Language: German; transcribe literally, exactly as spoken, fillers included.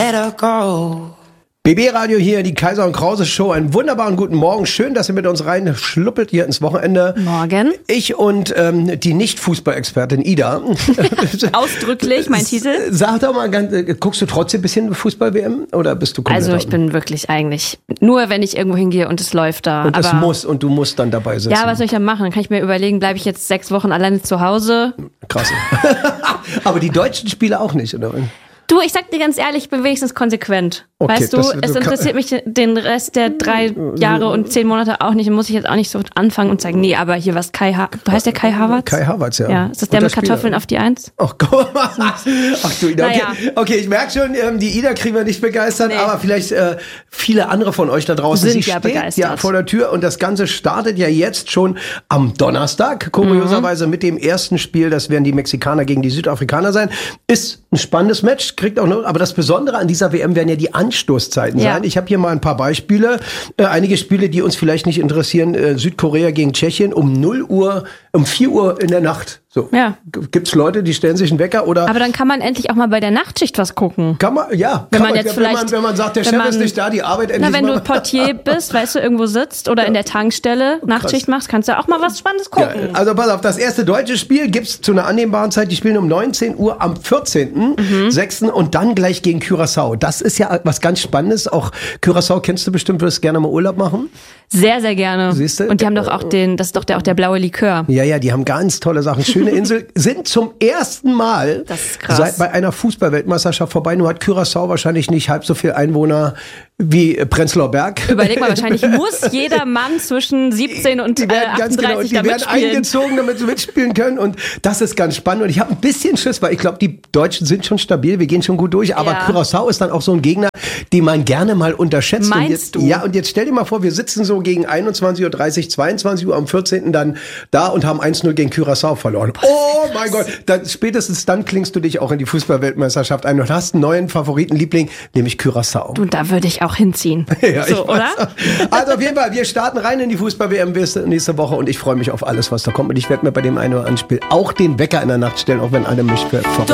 let her go. B B-Radio hier, die Kaiser und Krause Show. Einen wunderbaren guten Morgen. Schön, dass ihr mit uns rein schluppelt hier ins Wochenende. Morgen. Ich und ähm, die Nicht-Fußball-Expertin Ida. Ausdrücklich, mein Titel. Sag doch mal, ganz, guckst du trotzdem ein bisschen Fußball-W M oder bist du komplett Also ich out? bin wirklich eigentlich, nur wenn ich irgendwo hingehe und es läuft da. Und aber, es muss und du musst dann dabei sitzen. Ja, was soll ich dann machen? Dann kann ich mir überlegen, bleibe ich jetzt sechs Wochen alleine zu Hause? Krass. Aber die deutschen Spiele auch nicht, oder? Du, ich sag dir ganz ehrlich, ich bin wenigstens konsequent. Okay, weißt du, das- es du interessiert mich den Rest der drei Jahre und zehn Monate auch nicht. Dann muss ich jetzt auch nicht so anfangen und sagen, nee, aber hier was Kai Ha... Heißt der Kai Havertz? Kai Havertz, ja. Ja, ist das der Guter mit Kartoffeln Spieler. auf die Eins? Ach, guck mal. Ach du, Ida. Okay, Naja. okay, ich merke schon, ähm, die Ida kriegen wir nicht begeistert, Nee. aber vielleicht äh, viele andere von euch da draußen. Sind Sie ja steht begeistert. ja vor der Tür und das Ganze startet ja jetzt schon am Donnerstag, kurioserweise Mhm. mit dem ersten Spiel. Das werden die Mexikaner gegen die Südafrikaner sein. Ist ein spannendes Match, kriegt auch noch, aber das Besondere an dieser W M werden ja die Anstoßzeiten Ja. sein. Ich habe hier mal ein paar Beispiele. Äh, einige Spiele, die uns vielleicht nicht interessieren. Äh, Südkorea gegen Tschechien um null Uhr, um vier Uhr in der Nacht. So. Ja. G- Gibt's Leute, die stellen sich einen Wecker oder Aber dann kann man endlich auch mal bei der Nachtschicht was gucken. kann man, ja, Wenn kann man jetzt wenn, man, vielleicht- wenn man sagt, der wenn Chef man- ist nicht da, die Arbeit endlich Na, wenn mal. du Portier bist, weißt du, irgendwo sitzt oder in der Tankstelle Nachtschicht machst, kannst du auch mal was Spannendes Ja, gucken. also pass auf, das erste deutsche Spiel gibt's zu einer annehmbaren Zeit. Die spielen um neunzehn Uhr am vierzehnten sechsten und dann gleich gegen Curaçao. Das ist ja was ganz Spannendes. Auch Curaçao kennst du bestimmt, würdest gerne mal Urlaub machen. Sehr, sehr gerne. Siehst du? Und die haben doch auch den, das ist doch der, auch der blaue Likör. Ja, ja, die haben ganz tolle Sachen. Schöne Insel, sind zum ersten Mal Das ist krass. seit bei einer Fußballweltmeisterschaft vorbei. Nur hat Curaçao wahrscheinlich nicht halb so viel Einwohner wie äh, Prenzlauer Berg. Überleg mal, wahrscheinlich muss jeder Mann zwischen siebzehn und Die äh, werden ganz genau, achtunddreißig die da werden mitspielen. eingezogen, damit sie mitspielen können und das ist ganz spannend und ich habe ein bisschen Schiss, weil ich glaube, die Deutschen sind schon stabil, wir gehen schon gut durch, aber Ja. Curaçao ist dann auch so ein Gegner, den man gerne mal unterschätzt. Meinst und jetzt, du? Ja, und jetzt stell dir mal vor, wir sitzen so gegen einundzwanzig Uhr dreißig, zweiundzwanzig Uhr am vierzehnten dann da und haben eins null gegen Curaçao verloren. Oh mein Gott, dann, spätestens dann klingst du dich auch in die Fußballweltmeisterschaft ein und hast einen neuen Favoritenliebling, nämlich Curaçao. Du, da würde ich auch hinziehen. Ja, so, ich oder? weiß. Also auf jeden Fall, wir starten rein in die Fußball-W M nächste Woche und ich freue mich auf alles, was da kommt. Und ich werde mir bei dem einen oder anderen Spiel auch den Wecker in der Nacht stellen, auch wenn alle mich für verrückt